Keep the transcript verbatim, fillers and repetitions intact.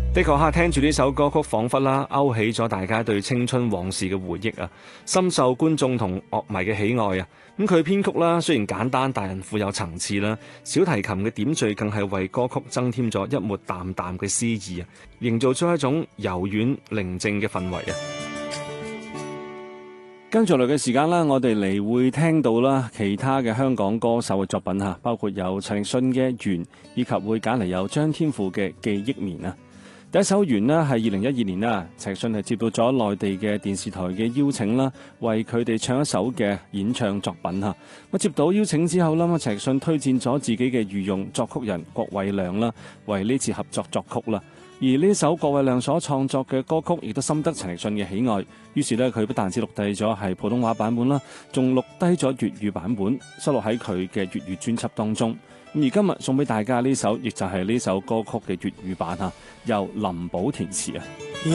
的確嚇，聽住呢首歌曲，彷彿啦勾起咗大家對青春往事嘅回憶啊，深受觀眾同樂迷嘅喜愛啊。咁佢編曲啦，雖然簡單，但係富有層次啦。小提琴嘅點綴更係為歌曲增添咗一抹淡淡嘅詩意啊，營造出一種柔軟寧靜嘅氛圍啊。跟住落嚟嘅時間啦，我哋嚟會聽到啦其他嘅香港歌手嘅作品嚇，包括有陳奕迅嘅《緣》，以及會揀嚟有張天賦嘅《記憶棉》啊。第一首《緣》呢係二零一二年啦，陳奕迅係接到咗內地嘅電視台嘅邀請啦，為佢哋唱一首嘅演唱作品嚇。咁接到邀請之後啦，陳奕迅推薦咗自己嘅御用作曲人郭偉亮啦，為呢次合作作曲啦。而呢首郭偉亮所創作嘅歌曲，亦都深得陳奕迅嘅喜愛。於是呢，佢不但止錄低咗係普通話版本啦，仲錄低咗粵語版本，收錄喺佢嘅粵語專輯當中。而今日送俾大家呢首，亦就係呢首歌曲嘅粵語版嚇，由林寶填詞啊。